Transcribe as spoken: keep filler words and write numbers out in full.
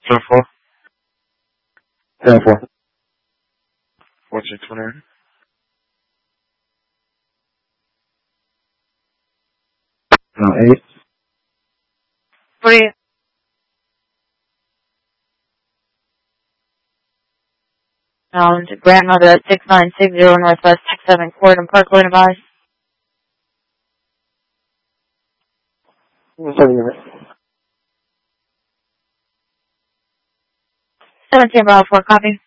Seven four. Seven four. Four six one eight. No, eight. Forty. Um, to grandmother at six nine six zero Northwest Tech seven Court and Park Lane advised. Seven unit. seventeen Bravo four, copy.